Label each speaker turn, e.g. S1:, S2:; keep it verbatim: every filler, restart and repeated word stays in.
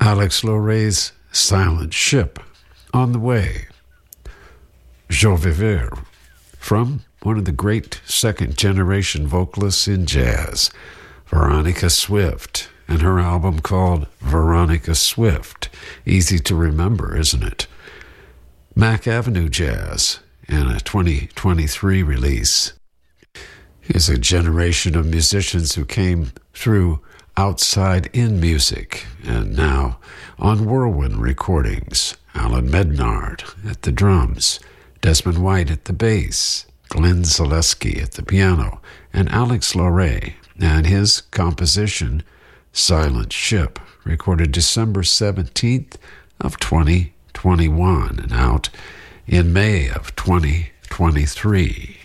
S1: Alex Loray's Silent Ship, On the Way. Joe Viver, from one of the great second-generation vocalists in jazz, Veronica Swift, and her album called Veronica Swift. Easy to remember, isn't it? Mac Avenue Jazz, and a twenty twenty-three release. Is a generation of musicians who came through outside in music, and now on Whirlwind Recordings, Alan Mednard at the drums, Desmond White at the bass, Glenn Zaleski at the piano, and Alex Loray and his composition Silent Ship, recorded December seventeenth of twenty twenty-one and out in May of twenty twenty-three.